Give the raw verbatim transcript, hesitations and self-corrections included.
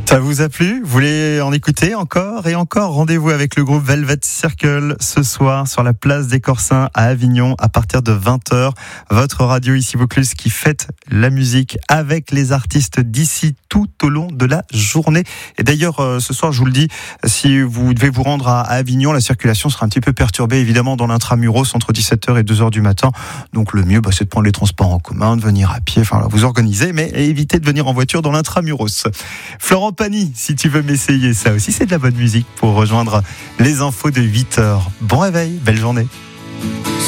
Ça vous a plu? Vous voulez en écouter encore et encore? Rendez-vous avec le groupe Velvet Circle ce soir sur la place des Corsins à Avignon à partir de vingt heures. Votre radio ici Vaucluse qui fête la musique avec les artistes d'ici tout au long de la journée. Et d'ailleurs, euh, ce soir, je vous le dis, si vous devez vous rendre à, à Avignon, la circulation sera un petit peu perturbée évidemment dans l'intramuros entre dix-sept heures et deux heures du matin. Donc le mieux, bah, c'est de prendre les transports en commun, de venir à pied, enfin là, vous organisez, mais évitez de venir en voiture dans l'intramuros. Florent Pagny, si tu veux m'essayer, ça aussi c'est de la bonne musique pour rejoindre les infos de huit heures. Bon réveil, belle journée.